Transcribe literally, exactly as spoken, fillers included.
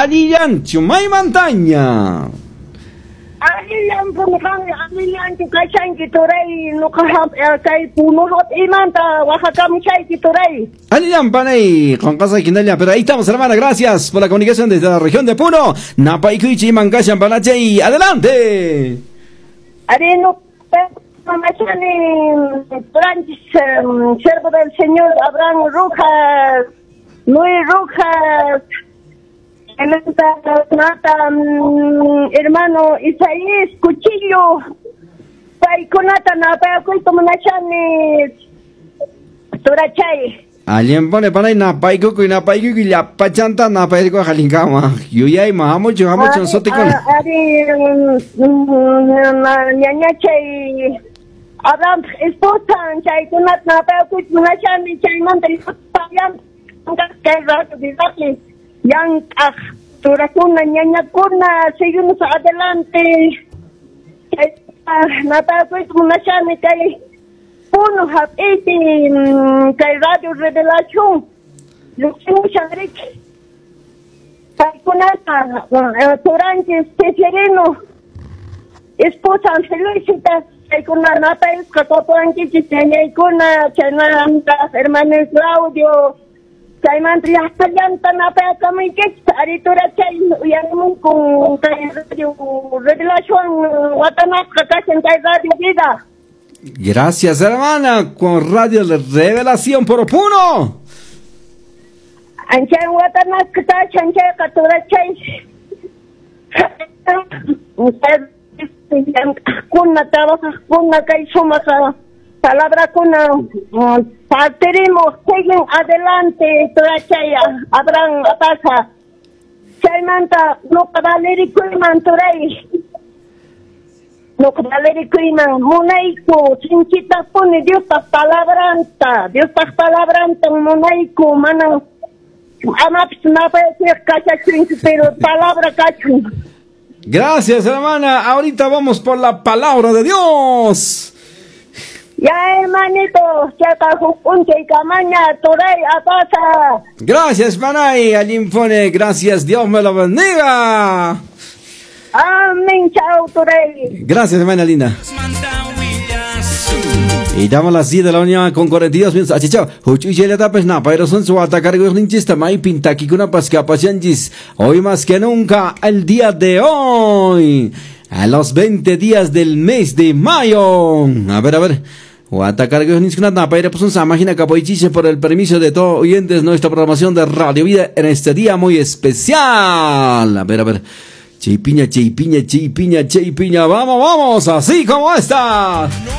Alillanchu may montaña. Alillan pumukan, alillan tukachan kituray, nukahap kay punulot imanta, wakakam chay kituray. Alillan panay, con casa quinalia, pero ahí estamos, hermana, gracias por la comunicación desde la región de Puno. Napaikuichi Mancashan Palachay, adelante. Areno, mamachani, Francis, siervo del Señor Abraham Rojas, Luis Rojas. Nata, um, hermano Isaías Cuchillo, Paikonata, Napa, Kuitomanachani, Turachay. Alguien pone para na paico y na paico y la pachanta na paico jalincama. Yo ya imamo yo amo yo sote con. Ari Ñañachay Abraham esposa chay kunat na paico Kuitomanachani chay mantri payam kay rato disati. Yang ah, turakuna, ñañakuna, seguimos adelante. Ah, natakoy muna siya ni kay Puno Hapiti, kay Radio Revelación. Lucio Shanrik. Kay Kunata, Turantes, Tesereno. Esposa Angelicita. Kay Kunata, Katotoanki, Kay Kuna, Chananta, hermano Claudio. Kay mantri hasta llanta na pa kami kit aritura chay yan mo kung kay radio Revelación watanak kakasen kay Radio Vida. Gracias, hermana, con Radio Revelación por Puno. Anchay watanak kakasen kay katura chay. Kuna trabaja kuna kay sumasa palabra kuna. Partiremos, siguen adelante, Turachaya, Abraham Ataca. Chaymanta, no cabaleri kuiman Turay. No cabaleri kuiman, Monaico, Chinchita pone, Dios ta palabranta, Dios ta palabranta, Monaico, mana. Amaps, no puede ser cachachín, pero palabra cachín. Gracias, hermana. Ahorita vamos por la palabra de Dios. Ya, hermanito, chata jupunche y camaña, toray, apasa. Gracias, Panay, al infone, gracias, Dios me lo bendiga. Amén, chao, toray. Gracias, hermana linda. Y damos las diez de la mañana con cuarenta y dos minutos. Achichao, huchu y ya tapes na, pero son su atacar con ninchista, mai pinta que una pasca pasianjis. Hoy más que nunca, el día de hoy. A los veinte días del mes de mayo. A ver, a ver. O atacar que ni siquiera nada, pero pues una máquina capoichiche por el permiso de todos oyentes nuestra programación de Radio Vida en este día muy especial. A ver, a ver. Chipiña, chipiña, chipiña, chipiña. Vamos, vamos, así como está.